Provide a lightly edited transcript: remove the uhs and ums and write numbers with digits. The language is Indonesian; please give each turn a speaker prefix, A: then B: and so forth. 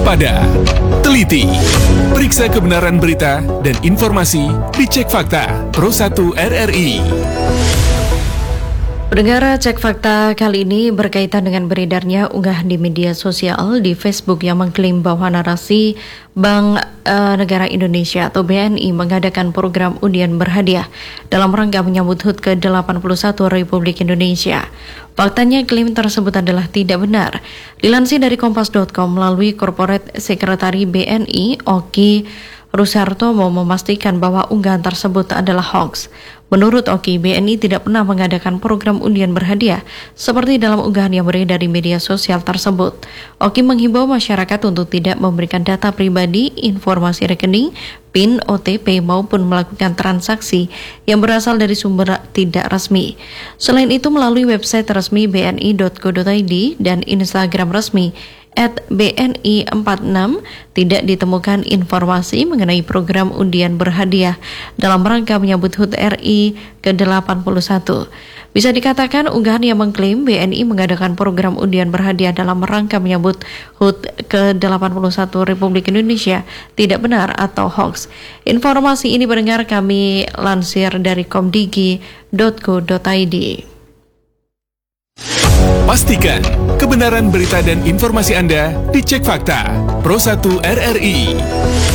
A: waspada, teliti, periksa kebenaran berita dan informasi, dicek fakta Pro 1 RRI.
B: Pendengar, cek fakta kali ini berkaitan dengan beredarnya unggahan di media sosial di Facebook yang mengklaim bahwa narasi Bank Negara Indonesia atau BNI mengadakan program undian berhadiah dalam rangka menyambut HUT ke-81 Republik Indonesia. Faktanya klaim tersebut adalah tidak benar. Dilansir dari Kompas.com melalui Corporate Sekretari BNI, Oki Rusartomo memastikan bahwa unggahan tersebut adalah hoax. Menurut Oki, BNI tidak pernah mengadakan program undian berhadiah seperti dalam unggahan yang beredar di media sosial tersebut. Oki menghimbau masyarakat untuk tidak memberikan data pribadi, informasi rekening, PIN, OTP maupun melakukan transaksi yang berasal dari sumber tidak resmi. Selain itu, melalui website resmi bni.go.id dan Instagram resmi @BNI46 tidak ditemukan informasi mengenai program undian berhadiah dalam rangka menyambut HUT RI ke-81. Bisa dikatakan unggahan yang mengklaim BNI mengadakan program undian berhadiah dalam rangka menyambut HUT ke-81 Republik Indonesia tidak benar atau hoax. Informasi ini pendengar kami lansir dari komdigi.go.id.
A: Pastikan kebenaran berita dan informasi Anda dicek fakta Pro 1 RRI.